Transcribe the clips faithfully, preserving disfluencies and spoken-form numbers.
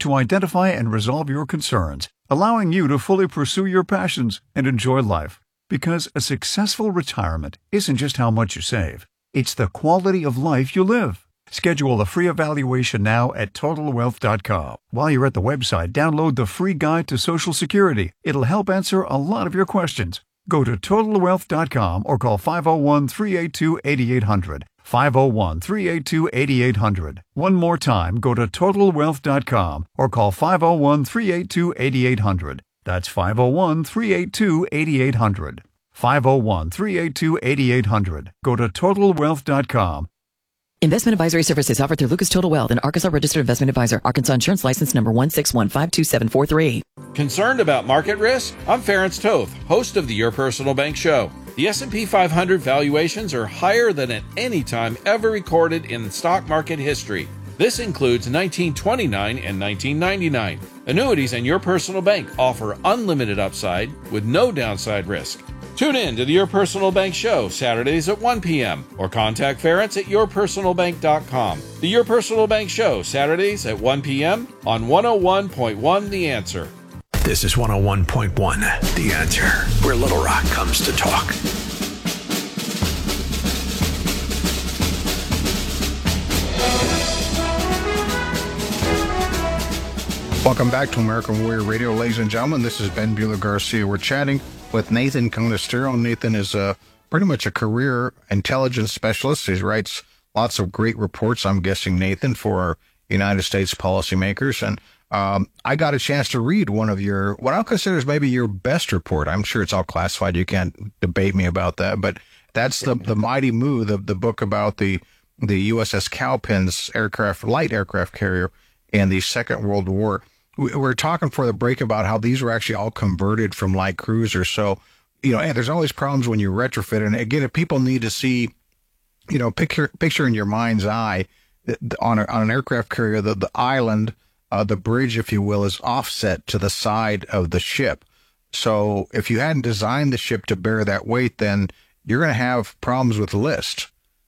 to identify and resolve your concerns, allowing you to fully pursue your passions and enjoy life. Because a successful retirement isn't just how much you save, it's the quality of life you live. Schedule a free evaluation now at total wealth dot com. While you're at the website, download the free guide to Social Security. It'll help answer a lot of your questions. Go to total wealth dot com or call five oh one, three eight two, eight eight hundred. five oh one, three eight two, eight eight hundred. One more time, go to total wealth dot com or call five oh one, three eight two, eight eight hundred. That's five oh one, three eight two, eight eight hundred. five oh one, three eight two, eight eight hundred. Go to total wealth dot com. Investment advisory services offered through Lucas Total Wealth, an Arkansas registered investment advisor. Arkansas insurance license number one six one five two seven four three. Concerned about market risk? I'm Ference Toth, host of the Your Personal Bank Show. The S and P five hundred valuations are higher than at any time ever recorded in stock market history. This includes nineteen twenty-nine and nineteen ninety-nine. Annuities and Your Personal Bank offer unlimited upside with no downside risk. Tune in to the Your Personal Bank Show Saturdays at one p.m. or contact Ference at your personal bank dot com. The Your Personal Bank Show Saturdays at one p.m. on one oh one point one The Answer. This is one oh one point one The Answer, where Little Rock comes to talk. Welcome back to American Warrior Radio, ladies and gentlemen. This is Ben Bueller Garcia. We're chatting with Nathan Conestero. Nathan is a, pretty much a career intelligence specialist. He writes lots of great reports, I'm guessing, Nathan, for United States policymakers. And um, I got a chance to read one of your, what I'll consider is maybe your best report. I'm sure it's all classified. You can't debate me about that. But that's the, the Mighty Moo, the, the book about the, the U S S Cowpens aircraft, light aircraft carrier in the Second World War. We were talking for the break about how these were actually all converted from light cruisers. So, you know, and there's always problems when you retrofit. And again, if people need to see, you know, picture picture in your mind's eye on, a, on an aircraft carrier, the, the island, uh, the bridge, if you will, is offset to the side of the ship. So if you hadn't designed the ship to bear that weight, then you're going to have problems with list.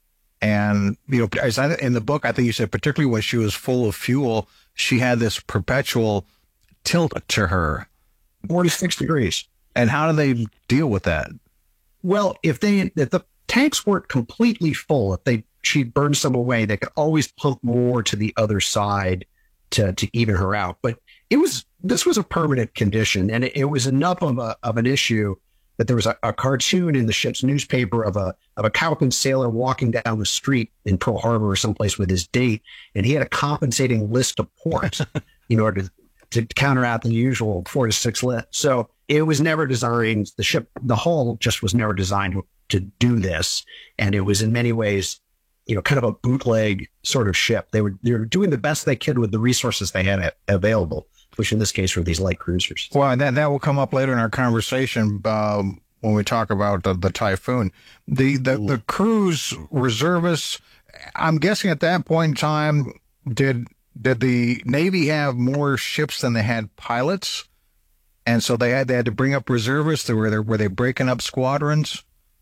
And, you know, as I, in the book, I think you said, particularly when she was full of fuel, she had this perpetual tilt to her. forty-six degrees. And how do they deal with that? Well, if they if the tanks weren't completely full, if they she burned some away, they could always pump more to the other side to to even her out. But it was this was a permanent condition, and it, it was enough of a of an issue that there was a, a cartoon in the ship's newspaper of a of a Cowpen sailor walking down the street in Pearl Harbor or someplace with his date, and he had a compensating list of ports in order to, to counteract the usual four to six list. So it was never designed, the ship, the hull just was never designed to, to do this. And it was in many ways, you know, kind of a bootleg sort of ship. They were, they were doing the best they could with the resources they had available, which in this case were these light cruisers. Well, and that, that will come up later in our conversation um, when we talk about the, the Typhoon. The, the, the cruise reservists, I'm guessing at that point in time, did did the Navy have more ships than they had pilots? And so they had they had to bring up reservists? Were they, were they breaking up squadrons?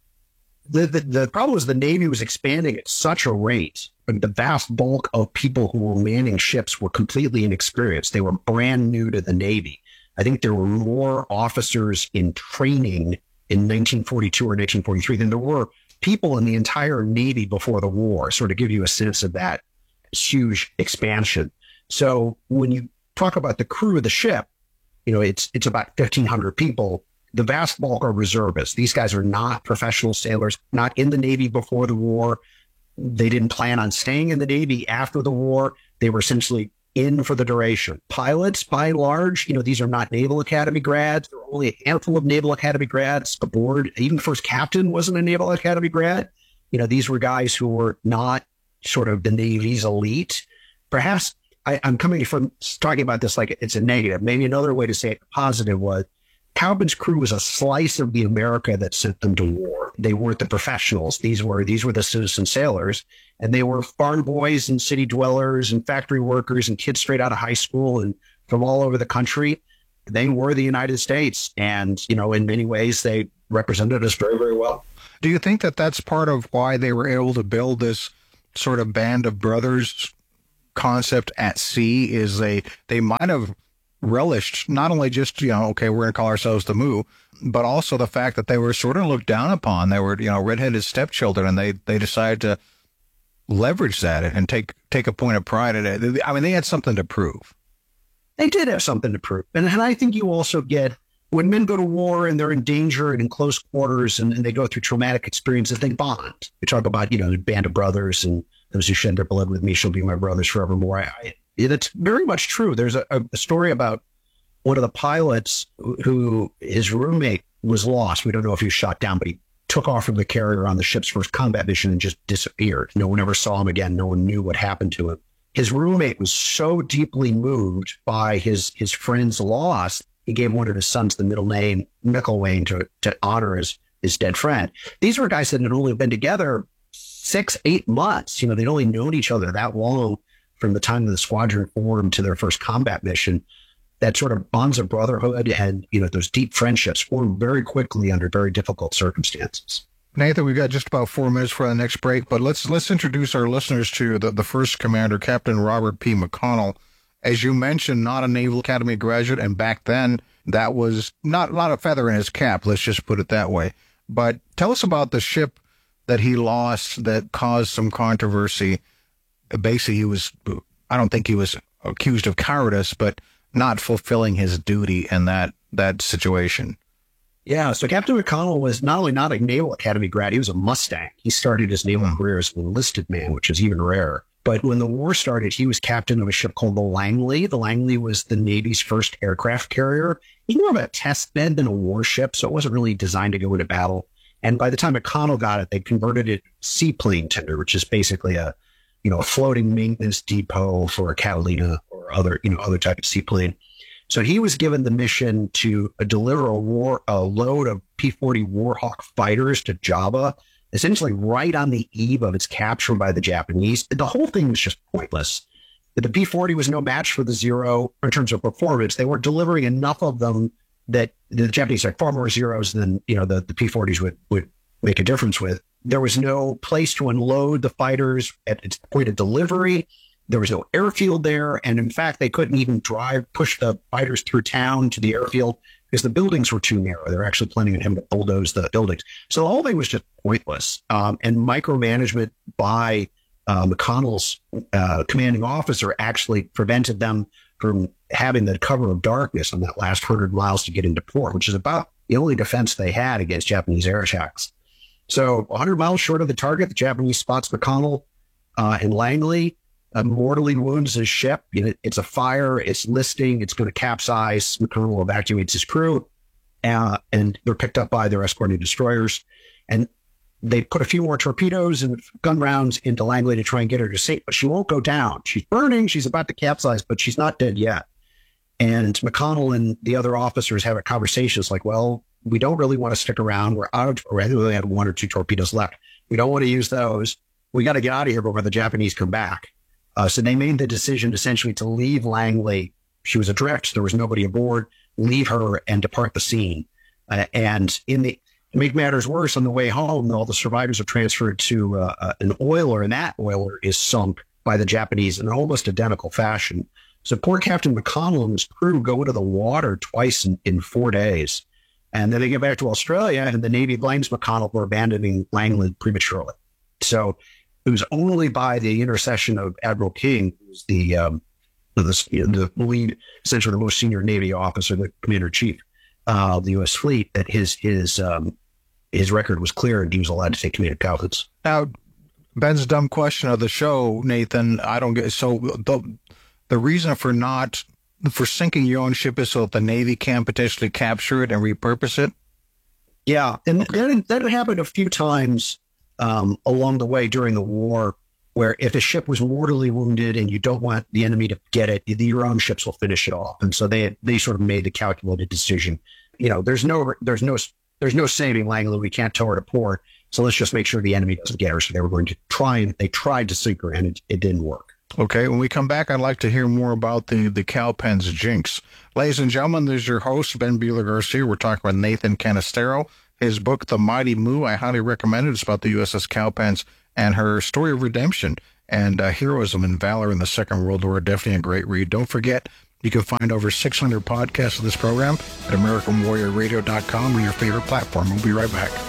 The, the, the problem was the Navy was expanding at such a rate, but the vast bulk of people who were manning ships were completely inexperienced. They were brand new to the Navy. I think there were more officers in training in nineteen forty-two or nineteen forty-three than there were people in the entire Navy before the war, sort of give you a sense of that huge expansion. So when you talk about the crew of the ship, you know, it's it's about fifteen hundred people. The vast bulk are reservists. These guys are not professional sailors, not in the Navy before the war. They didn't plan on staying in the Navy after the war. They were essentially in for the duration. Pilots, by and large, you know, these are not Naval Academy grads. There are only a handful of Naval Academy grads aboard. Even the first captain wasn't a Naval Academy grad. You know, these were guys who were not sort of the Navy's elite. Perhaps I, I'm coming from talking about this like it's a negative. Maybe another way to say it positive was Cowpen's crew was a slice of the America that sent them to war. They weren't the professionals. These were these were the citizen sailors, and they were farm boys and city dwellers and factory workers and kids straight out of high school and from all over the country. They were the United States, and you know, in many ways, they represented us very, very well. Do you think that that's part of why they were able to build this sort of band of brothers concept at sea is they they might have relished not only just, you know, okay, we're going to call ourselves the Mu, but also the fact that they were sort of looked down upon. They were, you know, redheaded stepchildren, and they they decided to leverage that and take take a point of pride in it. I mean, they had something to prove. They did have something to prove. And, and I think you also get, when men go to war and they're in danger and in close quarters and, and they go through traumatic experiences, they bond. We talk about, you know, the band of brothers, and those who shed their blood with me shall be my brothers forevermore. I, I, it's very much true. There's a, a story about one of the pilots who, his roommate was lost. We don't know if he was shot down, but he took off from the carrier on the ship's first combat mission and just disappeared. No one ever saw him again. No one knew what happened to him. His roommate was so deeply moved by his, his friend's loss, he gave one of his sons the middle name McIlwain to, to honor his, his dead friend. These were guys that had only been together six, eight months. You know, they'd only known each other that long from the time of the squadron formed to their first combat mission. That sort of bonds of brotherhood and, you know, those deep friendships formed very quickly under very difficult circumstances. Nathan, we've got just about four minutes for the next break, but let's let's introduce our listeners to the, the first commander, Captain Robert P. McConnell. As you mentioned, not a Naval Academy graduate, and back then that was not, not a feather in his cap, let's just put it that way. But tell us about the ship that he lost that caused some controversy. Basically, he was, I don't think he was accused of cowardice, but not fulfilling his duty in that, that situation. Yeah, so Captain McConnell was not only not a Naval Academy grad, he was a Mustang. He started his naval career as an enlisted man, which is even rarer. But when the war started, he was captain of a ship called the Langley. The Langley was the Navy's first aircraft carrier. It was more of a test bed than a warship, so it wasn't really designed to go into battle. And by the time McConnell got it, they converted it to seaplane tender, which is basically a, you know, a floating maintenance depot for a Catalina or other, you know, other type of seaplane. So he was given the mission to uh, deliver a war, a load of P forty Warhawk fighters to Java, essentially right on the eve of its capture by the Japanese. The whole thing was just pointless. The P forty was no match for the Zero in terms of performance. They were delivering enough of them that the Japanese had far more Zeros than, you know, the, the P forties would, would make a difference with. There was no place to unload the fighters at its point of delivery. There was no airfield there. And in fact, they couldn't even drive, push the fighters through town to the airfield because the buildings were too narrow. They were actually planning on him to bulldoze the buildings. So the whole thing was just pointless. Um, and micromanagement by uh, McConnell's uh, commanding officer actually prevented them from having the cover of darkness on that last hundred miles to get into port, which is about the only defense they had against Japanese air attacks. So one hundred miles short of the target, the Japanese spots McConnell uh, and Langley. Uh, mortally wounds his ship. You know, it's a fire. It's listing. It's going to capsize. McConnell evacuates his crew, uh, and they're picked up by their escorting destroyers. And they put a few more torpedoes and gun rounds into Langley to try and get her to safety, but she won't go down. She's burning. She's about to capsize, but she's not dead yet. And McConnell and the other officers have a conversation. It's like, well, we don't really want to stick around. We're out of, or I think we had one or two torpedoes left. We don't want to use those. We got to get out of here before the Japanese come back. Uh, so they made the decision essentially to leave Langley. She was adrift. There was nobody aboard. Leave her and depart the scene. Uh, and in the to make matters worse, on the way home, all the survivors are transferred to uh, uh, an oiler, and that oiler is sunk by the Japanese in an almost identical fashion. So poor Captain McConnell and his crew go into the water twice in, in four days. And then they get back to Australia, and the Navy blames McConnell for abandoning Langley prematurely. So it was only by the intercession of Admiral King, who's the um, the, the lead, essentially the most senior Navy officer, the commander-in-chief uh, of the U S fleet, that his his um, his record was clear and he was allowed to take command of Cowpens. Now, Ben's dumb question of the show, Nathan, I don't get, so the, the reason for not, for sinking your own ship is so that the Navy can potentially capture it and repurpose it? Yeah, and that, that happened a few times um, along the way during the war, where if a ship was mortally wounded and you don't want the enemy to get it, your own ships will finish it off. And so they they sort of made the calculated decision. You know, there's no there's no there's no saving Langley. We can't tow her to port, so let's just make sure the enemy doesn't get her. So they were going to try and they tried to sink her, and it, it didn't work. Okay, when we come back, I'd like to hear more about the the Cowpens jinx. Ladies and gentlemen, this is your host Ben Bueller Garcia. We're talking with Nathan Canistero. His book, The Mighty Mu, I highly recommend it. It's about the U S S Cowpens and her story of redemption and uh, Heroism and Valor in the Second World War. Definitely a great read. Don't forget, you can find over six hundred podcasts of this program at American Warrior Radio dot com or your favorite platform. We'll be right back.